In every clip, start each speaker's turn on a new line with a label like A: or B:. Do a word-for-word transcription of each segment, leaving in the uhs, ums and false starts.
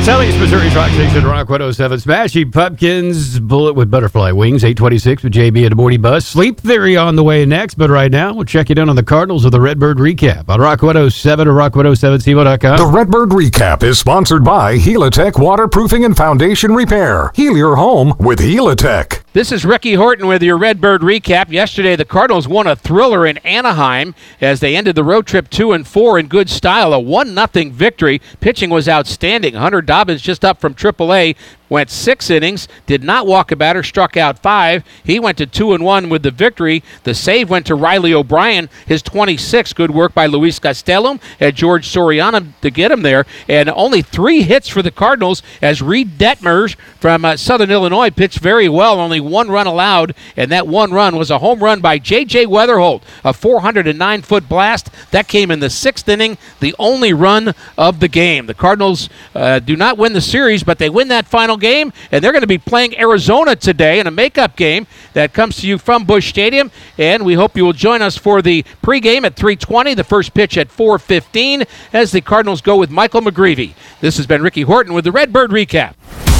A: Southeast Missouri's Rock Station, Rock one oh seven. Smashing Pumpkins, Bullet with Butterfly Wings, eight twenty-six with J B and the Morning Buzz. Sleep Theory on the way next, but right now we'll check it in on the Cardinals with the Redbird Recap on Rock one oh seven or rock one oh seven C M O dot com.
B: The Redbird Recap is sponsored by Helitech Waterproofing and Foundation Repair. Heal your home with Helitech.
C: This is Ricky Horton with your Redbird Recap. Yesterday, the Cardinals won a thriller in Anaheim as they ended the road trip two and four in good style. A one nothing victory. Pitching was outstanding. Hunter Dobbins, just up from triple A, went six innings, did not walk a batter, struck out five. He went to two and one with the victory. The save went to Riley O'Brien, his twenty-six. Good work by Luis Castellum and George Soriano to get him there. And only three hits for the Cardinals as Reed Detmers from uh, Southern Illinois pitched very well. Only one run allowed, and that one run was a home run by J J Weatherholt, a four hundred nine foot blast. That came in the sixth inning, the only run of the game. The Cardinals uh, do not win the series, but they win that final game, and they're going to be playing Arizona today in a makeup game that comes to you from Busch Stadium, and we hope you will join us for the pregame at three twenty, the first pitch at four fifteen, as the Cardinals go with Michael McGreevy. This has been Ricky Horton with the Redbird Recap.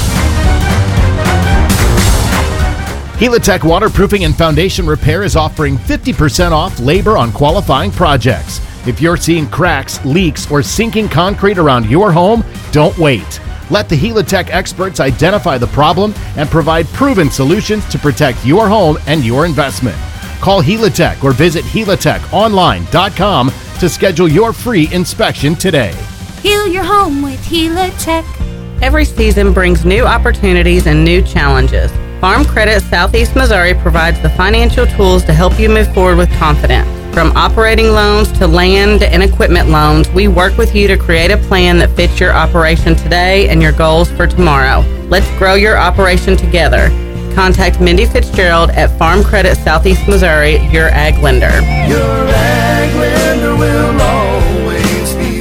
D: Helitech Waterproofing and Foundation Repair is offering fifty percent off labor on qualifying projects. If you're seeing cracks, leaks, or sinking concrete around your home, don't wait. Let the Helitech experts identify the problem and provide proven solutions to protect your home and your investment. Call Helitech or visit helitech online dot com to schedule your free inspection today.
E: Heal your home with Helitech.
F: Every season brings new opportunities and new challenges. Farm Credit Southeast Missouri provides the financial tools to help you move forward with confidence. From operating loans to land and equipment loans, we work with you to create a plan that fits your operation today and your goals for tomorrow. Let's grow your operation together. Contact Mindy Fitzgerald at Farm Credit Southeast Missouri, your ag lender.
G: Your ag lender will always be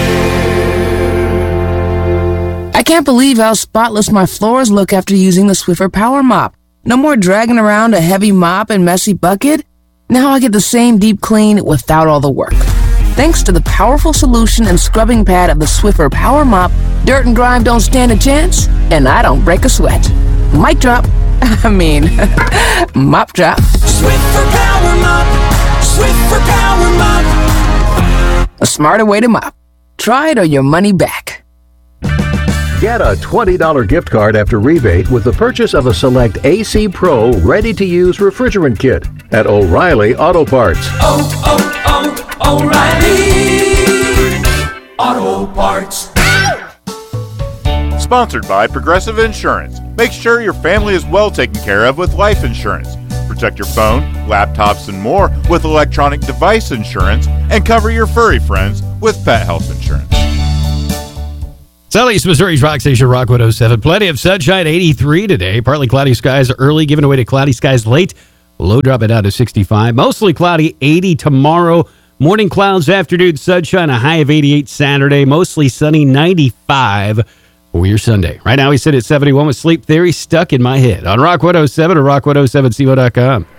G: there.
H: I can't believe how spotless my floors look after using the Swiffer Power Mop. No more dragging around a heavy mop and messy bucket. Now I get the same deep clean without all the work. Thanks to the powerful solution and scrubbing pad of the Swiffer Power Mop, dirt and grime don't stand a chance, and I don't break a sweat. Mic drop. I mean, mop drop.
G: Swiffer Power Mop. Swiffer Power Mop.
H: A smarter way to mop. Try it or your money back.
I: Get a twenty dollars gift card after rebate with the purchase of a select A C Pro ready-to-use refrigerant kit at O'Reilly Auto Parts.
G: Oh, oh, oh, O'Reilly Auto Parts.
J: Sponsored by Progressive Insurance. Make sure your family is well taken care of with life insurance. Protect your phone, laptops, and more with electronic device insurance, and cover your furry friends with pet health insurance.
A: Southeast Missouri's Rock Station, Rock one oh seven. Plenty of sunshine, eighty-three today. Partly cloudy skies early, giving away to cloudy skies late. Low dropping down to sixty-five. Mostly cloudy, eighty tomorrow. Morning clouds, afternoon sunshine, a high of eighty-eight Saturday. Mostly sunny, ninety-five for your Sunday. Right now we sit at seventy-one with Sleep Theory stuck in my head on Rock one oh seven or rock one oh seven C M O dot com.